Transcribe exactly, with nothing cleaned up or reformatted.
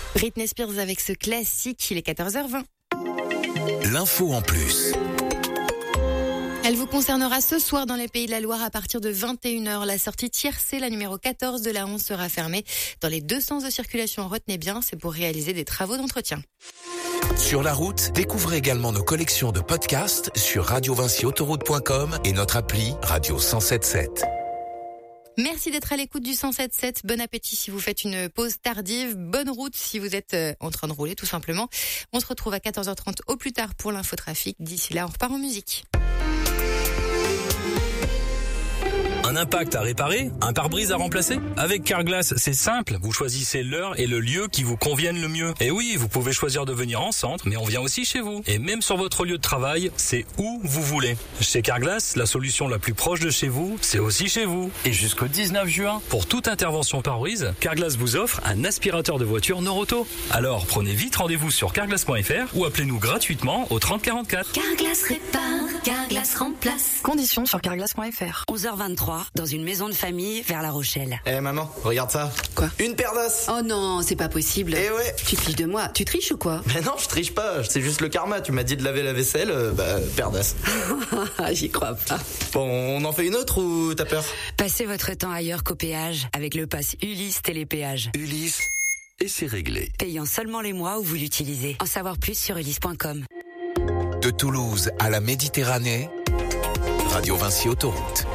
Britney Spears avec ce classique, il est quatorze heures vingt. L'info en plus. Elle vous concernera ce soir dans les Pays de la Loire à partir de vingt et une heures. La sortie Tiercé, la numéro quatorze de la onze, sera fermée. Dans les deux sens de circulation, retenez bien, c'est pour réaliser des travaux d'entretien. Sur la route, découvrez également nos collections de podcasts sur radio vinci autoroute point com et notre appli Radio cent sept sept. Merci d'être à l'écoute du cent sept sept. Bon appétit si vous faites une pause tardive. Bonne route si vous êtes en train de rouler, tout simplement. On se retrouve à quatorze heures trente au plus tard pour l'infotrafic. D'ici là, on repart en musique. Un impact à réparer? Un pare-brise à remplacer? Avec Carglass, c'est simple. Vous choisissez l'heure et le lieu qui vous conviennent le mieux. Et oui, vous pouvez choisir de venir en centre, mais on vient aussi chez vous. Et même sur votre lieu de travail, c'est où vous voulez. Chez Carglass, la solution la plus proche de chez vous, c'est aussi chez vous. Et jusqu'au dix-neuf juin, pour toute intervention pare-brise, Carglass vous offre un aspirateur de voiture Noroto. Alors, prenez vite rendez-vous sur carglass point f r ou appelez-nous gratuitement au trente quarante-quatre. Carglass répare, Carglass remplace. Conditions sur carglass point f r. onze heures vingt-trois, dans une maison de famille vers La Rochelle. Eh hey, maman, regarde ça. Quoi? Une paire d'os. Oh non, c'est pas possible. Eh ouais. Tu te fiches de moi. Tu triches ou quoi? Mais non, je triche pas. C'est juste le karma. Tu m'as dit de laver la vaisselle, euh, bah, paire d'os. J'y crois pas. Bon, on en fait une autre ou t'as peur? Passez votre temps ailleurs qu'au péage avec le pass Ulysse Télépéage. Ulysse, et c'est réglé. Payant seulement les mois où vous l'utilisez. En savoir plus sur ulysse point com. De Toulouse à la Méditerranée, Radio Vinci Autoroute.